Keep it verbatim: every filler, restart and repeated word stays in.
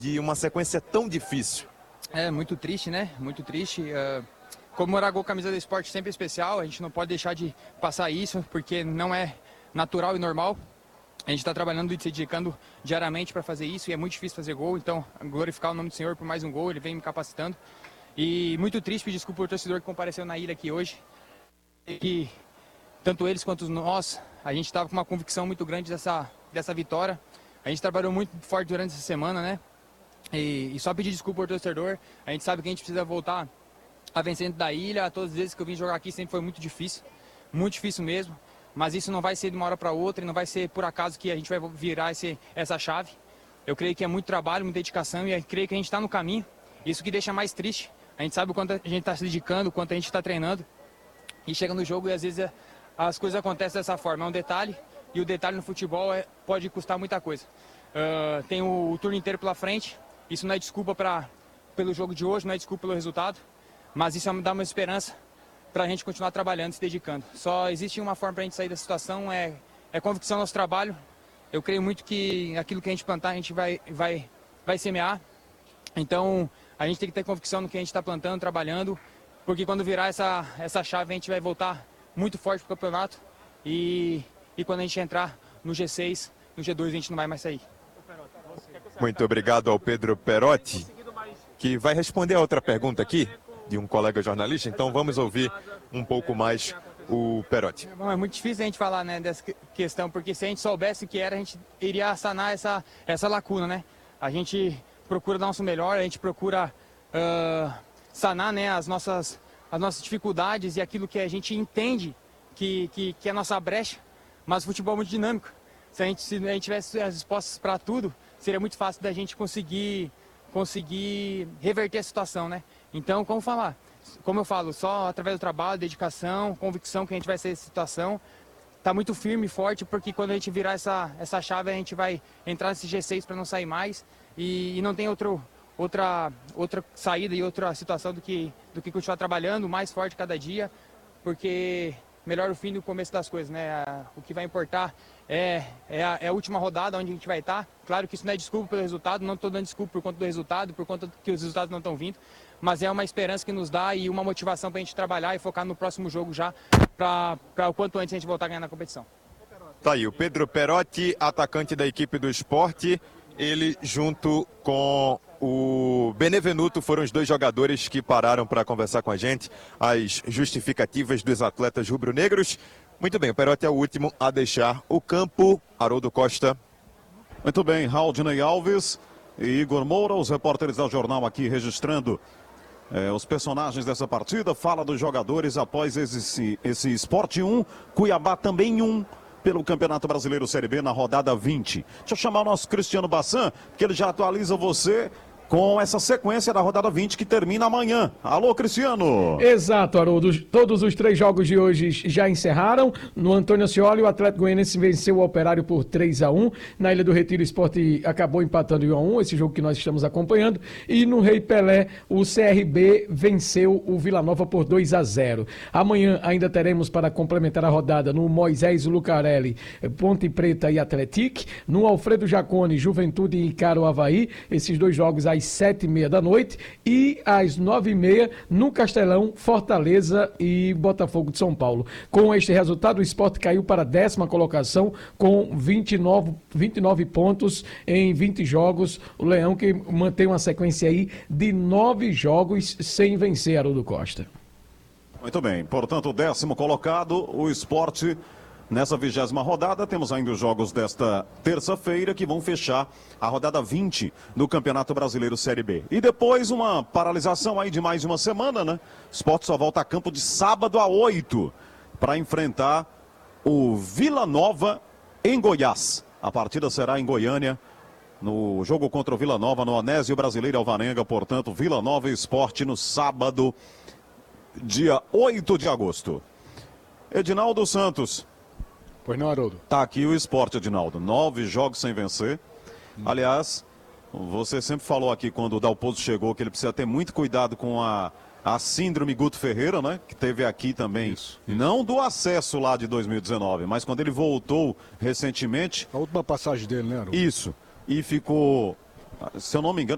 de uma sequência tão difícil? É muito triste, né? Muito triste. Uh, comemorar gol camisa do esporte sempre é especial. A gente não pode deixar de passar isso, porque não é natural e normal. A gente está trabalhando e se dedicando diariamente para fazer isso e é muito difícil fazer gol. Então, glorificar o nome do Senhor por mais um gol, ele vem me capacitando. E muito triste, pedir desculpa ao torcedor que compareceu na ilha aqui hoje. E que tanto eles quanto nós, a gente estava com uma convicção muito grande dessa, dessa vitória. A gente trabalhou muito forte durante essa semana, né? E, e só pedir desculpa ao torcedor. A gente sabe que a gente precisa voltar a vencer dentro da ilha. Todas as vezes que eu vim jogar aqui sempre foi muito difícil, muito difícil mesmo. Mas isso não vai ser de uma hora para outra e não vai ser por acaso que a gente vai virar esse, essa chave. Eu creio que é muito trabalho, muita dedicação e eu creio que a gente está no caminho. Isso que deixa mais triste. A gente sabe o quanto a gente está se dedicando, o quanto a gente está treinando. E chega no jogo e às vezes as coisas acontecem dessa forma. É um detalhe e o detalhe no futebol é, pode custar muita coisa. Uh, tem o, o turno inteiro pela frente. Isso não é desculpa pra, pelo jogo de hoje, não é desculpa pelo resultado. Mas isso dá uma esperança para a gente continuar trabalhando, se dedicando. Só existe uma forma para a gente sair da situação, é, é convicção no nosso trabalho. Eu creio muito que aquilo que a gente plantar, a gente vai, vai, vai semear. Então, a gente tem que ter convicção no que a gente está plantando, trabalhando, porque quando virar essa, essa chave, a gente vai voltar muito forte para o campeonato. E, e quando a gente entrar no G seis, no G dois, a gente não vai mais sair. Muito obrigado ao Pedro Perotti, que vai responder a outra pergunta aqui de um colega jornalista, então vamos ouvir um pouco mais o Perotti. Bom, é muito difícil a gente falar, né, dessa questão, porque se a gente soubesse o que era, a gente iria sanar essa, essa lacuna, né? A gente procura dar o nosso melhor, a gente procura uh, sanar, né, as, nossas, as nossas dificuldades e aquilo que a gente entende que, que, que é a nossa brecha, mas o futebol é muito dinâmico. Se a gente, se a gente tivesse as respostas para tudo, seria muito fácil da gente conseguir, conseguir reverter a situação, né? Então, como falar? Como eu falo, só através do trabalho, dedicação, convicção que a gente vai sair dessa situação. Tá muito firme e forte, porque quando a gente virar essa, essa chave, a gente vai entrar nesse G seis para não sair mais. E, e não tem outro, outra, outra saída e outra situação do que, do que continuar trabalhando mais forte cada dia, porque melhor o fim do começo das coisas, né? O que vai importar é, é, a, é a última rodada onde a gente vai estar. Claro que isso não é desculpa pelo resultado, não estou dando desculpa por conta do resultado, por conta que os resultados não estão vindo, mas é uma esperança que nos dá e uma motivação para a gente trabalhar e focar no próximo jogo já, para o quanto antes a gente voltar a ganhar na competição. Tá aí o Pedro Perotti, atacante da equipe do Sport. Ele junto com o Benevenuto foram os dois jogadores que pararam para conversar com a gente as justificativas dos atletas rubro-negros. Muito bem, o Perotti é o último a deixar o campo. Haroldo Costa. Muito bem, Raudinei Alves e Igor Moura, os repórteres da Jornal aqui registrando é, os personagens dessa partida. Fala dos jogadores após esse, esse Sport um, Cuiabá também um. Pelo Campeonato Brasileiro Série B na rodada vinte. Deixa eu chamar o nosso Cristiano Bassan, que ele já atualiza você com essa sequência da rodada vinte que termina amanhã. Alô, Cristiano! Exato, Haroldo. Todos os três jogos de hoje já encerraram. No Antônio Ascioli, o Atlético Goianiense venceu o Operário por três a um. Na Ilha do Retiro, o Sport acabou empatando em um a um, esse jogo que nós estamos acompanhando. E no Rei Pelé, o C R B venceu o Vila Nova por dois a zero. Amanhã ainda teremos para complementar a rodada no Moisés Lucarelli, Ponte Preta e Atlético. No Alfredo Jaconi, Juventude e Icaro Avaí. Esses dois jogos às sete e meia da noite, e às nove e meia no Castelão, Fortaleza e Botafogo de São Paulo. Com este resultado, o Sport caiu para a décima colocação com vinte e nove, vinte e nove pontos em vinte jogos. O Leão que mantém uma sequência aí de nove jogos sem vencer, Haroldo Costa. Muito bem, portanto, o décimo colocado, o Sport. Nessa vigésima rodada, temos ainda os jogos desta terça-feira que vão fechar a rodada vinte do Campeonato Brasileiro Série B. E depois uma paralisação aí de mais uma semana, né? O Sport só volta a campo de sábado a oito para enfrentar o Vila Nova em Goiás. A partida será em Goiânia, no jogo contra o Vila Nova, no Onésio Brasileiro Alvarenga. Portanto, Vila Nova e Sport no sábado, dia oito de agosto. Edinaldo Santos. Pois não, Haroldo? Tá aqui o Sport, Edinaldo. Nove jogos sem vencer. Hum. Aliás, você sempre falou aqui quando o Dalpozo chegou que ele precisa ter muito cuidado com a, a síndrome Guto Ferreira, né? Que teve aqui também. Isso, isso. Não do acesso lá de dois mil e dezenove, mas quando ele voltou recentemente. A última passagem dele, né, Haroldo? Isso. E ficou, se eu não me engano,